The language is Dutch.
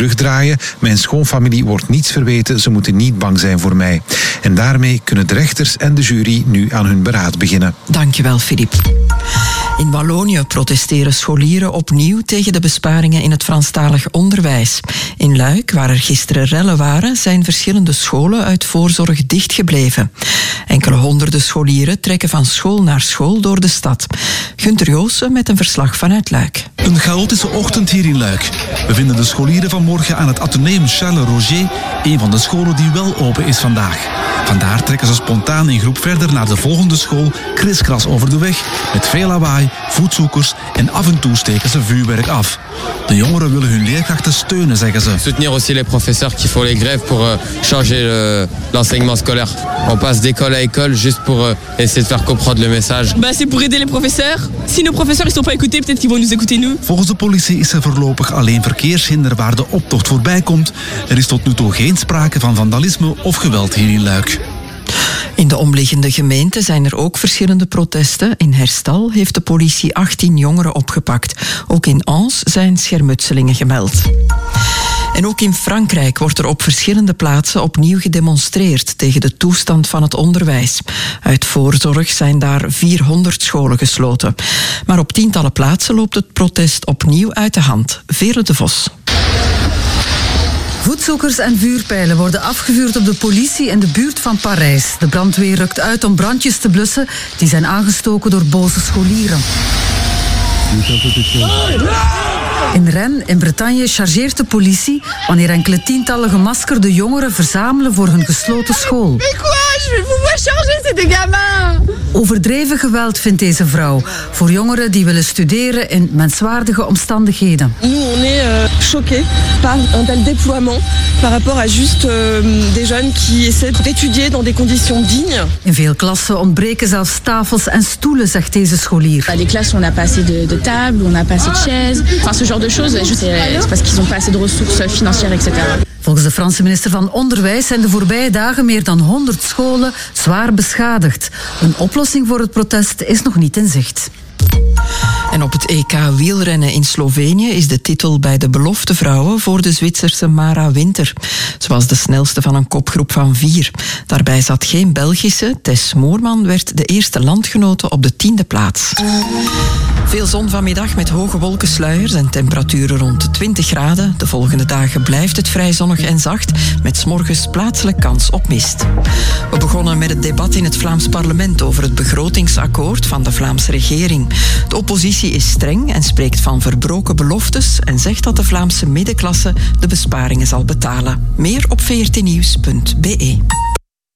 terugdraaien. Mijn schoonfamilie wordt niets verweten, ze moeten niet bang zijn voor mij. En daarmee kunnen de rechters en de jury nu aan hun beraad beginnen. Dankjewel, Filip. In Wallonië protesteren scholieren opnieuw tegen de besparingen in het Franstalig onderwijs. In Luik, waar er gisteren rellen waren, zijn verschillende scholen uit voorzorg dichtgebleven. Enkele honderden scholieren trekken van school naar school door de stad. Gunther Joossen met een verslag vanuit Luik. Een chaotische ochtend hier in Luik. We vinden de scholieren vanmorgen aan het Atheneum Charles Roger, een van de scholen die wel open is vandaag. Vandaar trekken ze spontaan in groep verder naar de volgende school, kriskras over de weg, met veel lawaai, voetzoekers en af en toe steken ze vuurwerk af. De jongeren willen hun leerkrachten steunen, zeggen ze. Soutenir aussi les professeurs qui font les grèves pour changer l'enseignement scolaire. On passe d'école à école juste pour essayer de faire comprendre le message. C'est pour aider les professeurs. Si nos professeurs ils sont pas écoutés, peut-être qu'ils vont nous écouter nous. Volgens de politie is er voorlopig alleen verkeershinder waar de optocht voorbij komt. Er is tot nu toe geen sprake van vandalisme of geweld hier in Luik. In de omliggende gemeenten zijn er ook verschillende protesten. In Herstal heeft de politie 18 jongeren opgepakt. Ook in Ans zijn schermutselingen gemeld. En ook in Frankrijk wordt er op verschillende plaatsen opnieuw gedemonstreerd tegen de toestand van het onderwijs. Uit voorzorg zijn daar 400 scholen gesloten. Maar op tientallen plaatsen loopt het protest opnieuw uit de hand. Veerle de Vos. Voetzoekers en vuurpijlen worden afgevuurd op de politie in de buurt van Parijs. De brandweer rukt uit om brandjes te blussen die zijn aangestoken door boze scholieren. In Rennes, in Bretagne, chargeert de politie wanneer enkele tientallen gemaskerde jongeren verzamelen voor hun gesloten school. Overdreven geweld vindt deze vrouw voor jongeren die willen studeren in menswaardige omstandigheden. Nous, on est choqués par un tel déploiement par rapport à juste des jeunes qui essaient d'étudier dans des conditions dignes. In veel klassen ontbreken zelfs tafels en stoelen, zegt deze scholier. Les classes, on n'a pas assez de tables, on n'a pas assez de chaises. Enfin, ce genre de choses, c'est parce qu'ils n'ont pas assez de ressources financières, etc. Volgens de Franse minister van Onderwijs zijn de voorbije dagen meer dan 100 scholen zwaar beschadigd. Een oplossing voor het protest is nog niet in zicht. En op het EK wielrennen in Slovenië is de titel bij de belofte vrouwen voor de Zwitserse Mara Winter. Ze was de snelste van een kopgroep van 4. Daarbij zat geen Belgische. Tess Moorman werd de eerste landgenote op de 10e plaats. Veel zon vanmiddag met hoge wolkensluiers en temperaturen rond 20 graden. De volgende dagen blijft het vrij zonnig en zacht, met 's morgens plaatselijk kans op mist. We begonnen met het debat in het Vlaams parlement over het begrotingsakkoord van de Vlaamse regering. De oppositie is streng en spreekt van verbroken beloftes en zegt dat de Vlaamse middenklasse de besparingen zal betalen. Meer op vrtnieuws.be.